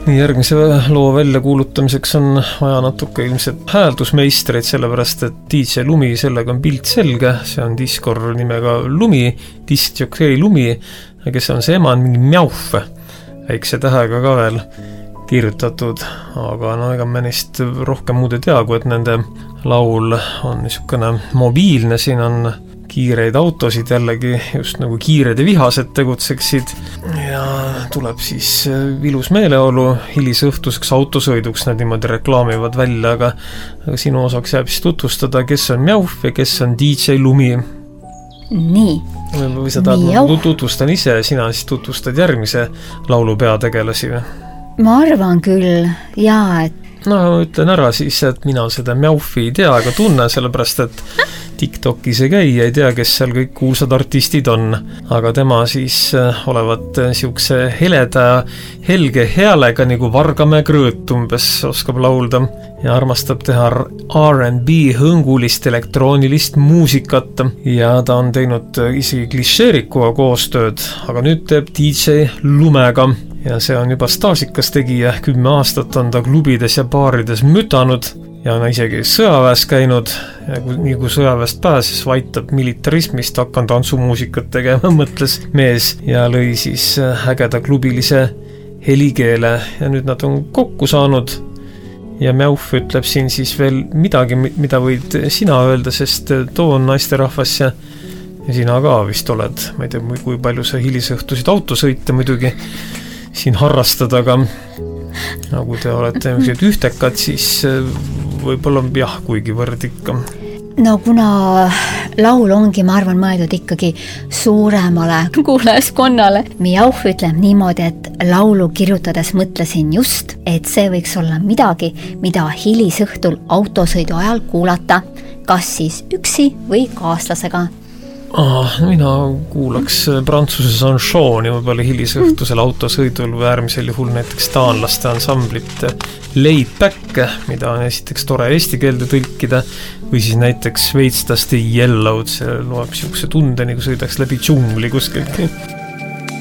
Nii järgmise loo välja kuulutamiseks on vaja natuke ilmselt hääldusmeistreid, sellepärast et DJ Lumi, sellega on pilt selge, see on Diskor nimega Lumi, Disc-Jockey Lumi, kes on see ema on mingi Mjauf, väikse tähega ka veel kirjutatud, aga no ega me neist rohkem muud ei tea, kui et nende laul on niisugune mobiilne, siin on kiireid autosid jällegi, just nagu kiired ja vihased tegutseksid ja tuleb siis ilus meeleolu hilisõhtuseks autosõiduks, nad niimoodi reklaamivad välja, aga sinu osaks jääb siis tutvustada, kes on Mjauf ja kes on DJ Lumi. Nii. Või seda tutvustan ise ja sina siis tutvustad järgmise laulu peategelasi või? Ma arvan küll, jaa, et no ütlen ära siis, et mina seda Mjaufi ei tea ega tunne, sellepärast et TikTokis ei käi ja ei tea, kes seal kõik kuulsad artistid on. Aga tema siis olevat niisuguse heleda, helge healega nagu Vargamäe Krõõt umbes oskab laulda ja armastab teha R&B hõngulist elektroonilist muusikat ja ta on teinud isegi klišeerikuga koostööd, aga nüüd teeb DJ Lumega. Ja see on juba staažikas tegija, 10 aastat on ta klubides ja baarides mütanud ja on isegi sõjaväes käinud ja nii kui sõjaväest pääses, vaitab militarismist, hakkan tantsumuusikat tegema, mõtles mees ja lõi siis ägeda klubilise helikeele ja nüüd nad on kokku saanud ja Mjauf ütleb siin siis veel midagi, mida võid sina öelda, sest too on naisterahvas ja sina ka vist oled, ma ei tea, kui palju sa hilisõhtusid autosõite muidugi siin harrastada, aga nagu te olete ühtekad, siis võib-olla jah, kuigi võrd ikka. No kuna laul ongi, ma arvan, mõeldud ikkagi suuremale kuulajaskonnale. Mjauf ütleb niimoodi, et laulu kirjutades mõtlesin just, et see võiks olla midagi, mida hilisõhtul autosõidu ajal kuulata, kas siis üksi või kaaslasega. Mina kuulaks Prantsuse Sanchoni võib-olla hilisõhtusel autosõidul või äärmisel juhul näiteks taanlaste ansamblit Laid Back, mida on esiteks tore eesti keelde tõlkida, või siis näiteks Veits The Yellow'd, see loeb siukse tunde, nagu sõidaks läbi džungli kuskilt.